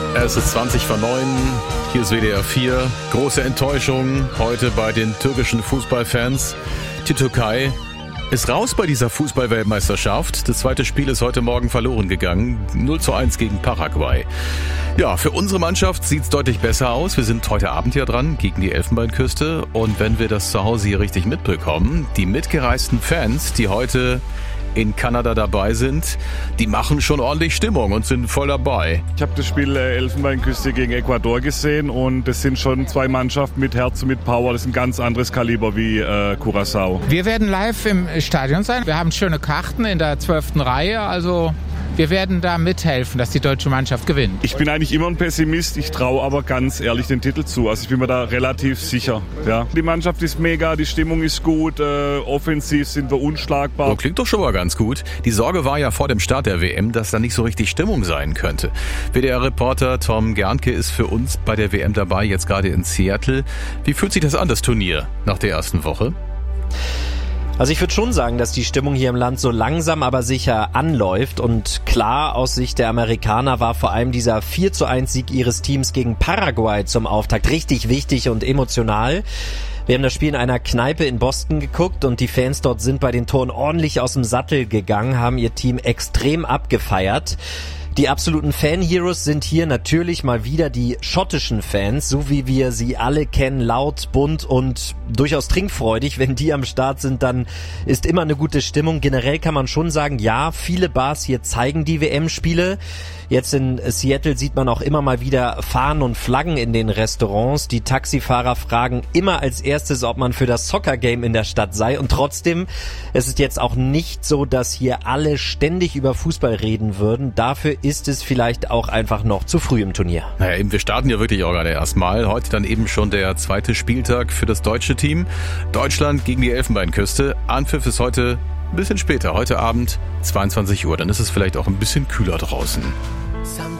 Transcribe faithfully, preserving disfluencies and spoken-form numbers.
Es ist zwanzig vor neun, hier ist W D R vier. Große Enttäuschung heute bei den türkischen Fußballfans. Die Türkei ist raus bei dieser Fußball-Weltmeisterschaft. Das zweite Spiel ist heute Morgen verloren gegangen. null zu eins gegen Paraguay. Ja, für unsere Mannschaft sieht es deutlich besser aus. Wir sind heute Abend ja dran gegen die Elfenbeinküste. Und wenn wir das zu Hause hier richtig mitbekommen, die mitgereisten Fans, die heute in Kanada dabei sind, die machen schon ordentlich Stimmung und sind voll dabei. Ich habe das Spiel äh, Elfenbeinküste gegen Ecuador gesehen und das sind schon zwei Mannschaften mit Herz und mit Power. Das ist ein ganz anderes Kaliber wie äh, Curaçao. Wir werden live im Stadion sein. Wir haben schöne Karten in der zwölften Reihe, also wir werden da mithelfen, dass die deutsche Mannschaft gewinnt. Ich bin eigentlich immer ein Pessimist, ich traue aber ganz ehrlich den Titel zu. Also ich bin mir da relativ sicher. Ja. Die Mannschaft ist mega, die Stimmung ist gut, äh, offensiv sind wir unschlagbar. Oh, klingt doch schon mal ganz gut. Die Sorge war ja vor dem Start der W M, dass da nicht so richtig Stimmung sein könnte. W D R-Reporter Tom Gernke ist für uns bei der W M dabei, jetzt gerade in Seattle. Wie fühlt sich das an, das Turnier, nach der ersten Woche? Also ich würde schon sagen, dass die Stimmung hier im Land so langsam aber sicher anläuft und klar aus Sicht der Amerikaner war vor allem dieser vier zu eins Sieg ihres Teams gegen Paraguay zum Auftakt richtig wichtig und emotional. Wir haben das Spiel in einer Kneipe in Boston geguckt und die Fans dort sind bei den Toren ordentlich aus dem Sattel gegangen, haben ihr Team extrem abgefeiert. Die absoluten Fan-Heroes sind hier natürlich mal wieder die schottischen Fans, so wie wir sie alle kennen, laut, bunt und durchaus trinkfreudig. Wenn die am Start sind, dann ist immer eine gute Stimmung. Generell kann man schon sagen, ja, viele Bars hier zeigen die W M-Spiele. Jetzt in Seattle sieht man auch immer mal wieder Fahnen und Flaggen in den Restaurants. Die Taxifahrer fragen immer als erstes, ob man für das Soccer-Game in der Stadt sei. Und trotzdem, es ist jetzt auch nicht so, dass hier alle ständig über Fußball reden würden. Dafür ist es vielleicht auch einfach noch zu früh im Turnier. Naja, eben, wir starten ja wirklich auch gerade erstmal. Heute dann eben schon der zweite Spieltag für das deutsche Team. Deutschland gegen die Elfenbeinküste. Anpfiff ist heute ein bisschen später, heute Abend zweiundzwanzig Uhr. Dann ist es vielleicht auch ein bisschen kühler draußen.